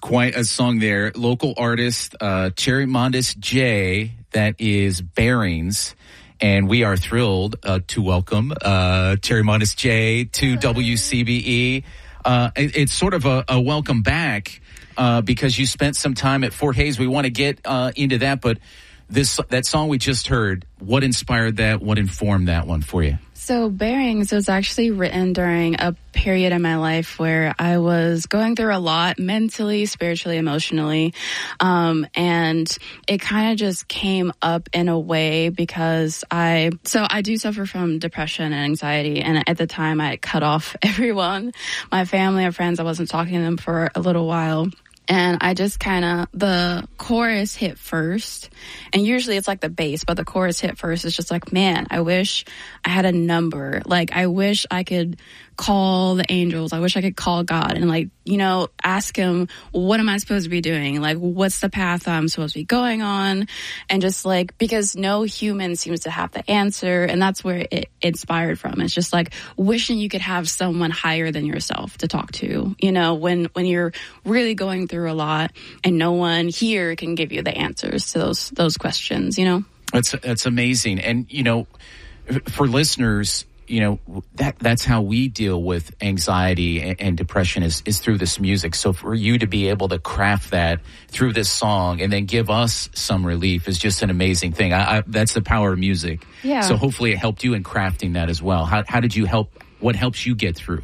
Quite a song there. Local artist, Cherry Mondes J, that is Bearings. And we are thrilled to welcome Cherry Mondes J to WCBE. It's sort of a welcome back because you spent some time at Fort Hays. We want to get into that, but that song we just heard, what inspired that? What informed that one for you? So Bearings was actually written during a period in my life where I was going through a lot mentally, spiritually, emotionally. And it kind of just came up in a way because I do suffer from depression and anxiety. And at the time I had cut off everyone, my family and friends. I wasn't talking to them for a little while. And I just the chorus hit first. And usually it's like the bass, but the chorus hit first. It's just like, man, I wish I had a number. Like, I wish I could call the angels. I wish I could call God and ask him, what am I supposed to be doing? Like, what's the path I'm supposed to be going on? And just because no human seems to have the answer. And that's where it inspired from. It's just like wishing you could have someone higher than yourself to talk to, when you're really going through a lot and no one here can give you the answers to those questions, That's amazing. And, for listeners, that's how we deal with anxiety and depression is through this music. So for you to be able to craft that through this song and then give us some relief is just an amazing thing. That's the power of music. Yeah. So hopefully it helped you in crafting that as well. How did you help? What helps you get through?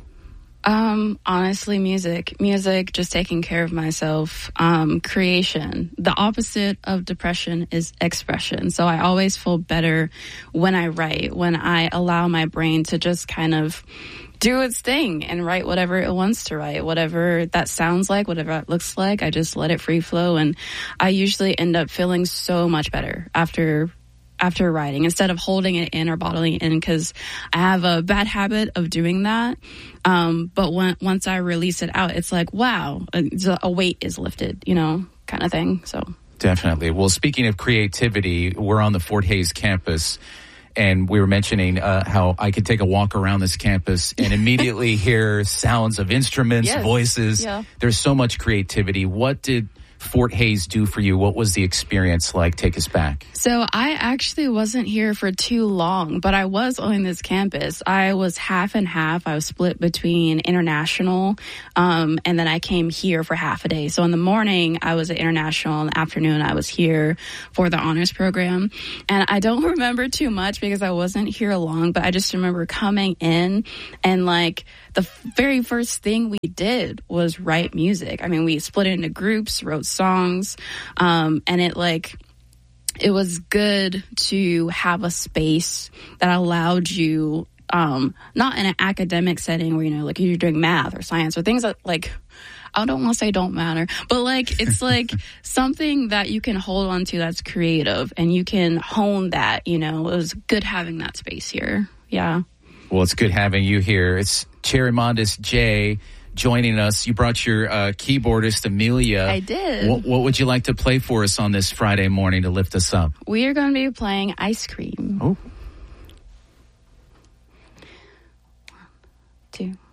Honestly, music, just taking care of myself, creation. The opposite of depression is expression. So I always feel better when I write, when I allow my brain to just kind of do its thing and write whatever it wants to write, whatever that sounds like, whatever it looks like. I just let it free flow. And I usually end up feeling so much better after writing, instead of holding it in or bottling it in, because I have a bad habit of doing that. But once I release it out, it's like, wow, a weight is lifted, kind of thing. So definitely. Well, speaking of creativity, we're on the Fort Hays campus, and we were mentioning how I could take a walk around this campus and immediately hear sounds of instruments, yes, voices. Yeah. There's so much creativity. What did Fort Hays do for you? What was the experience like? Take us back. So I actually wasn't here for too long, but I was on this campus. I was half and half. I was split between international, and then I came here for half a day. So in the morning, I was at international. In the afternoon, I was here for the honors program. And I don't remember too much because I wasn't here long, but I just remember coming in and the very first thing we did was write music. I mean, we split into groups, wrote songs, and it was good to have a space that allowed you, not in an academic setting where, you're doing math or science or things that I don't want to say don't matter, but it's something that you can hold on to that's creative and you can hone that, It was good having that space here. Yeah. Well, it's good having you here. It's Cherry Mondes J joining us. You brought your keyboardist, Amelia. I did. What would you like to play for us on this Friday morning to lift us up? We are going to be playing Ice Cream. Oh. 1, 2.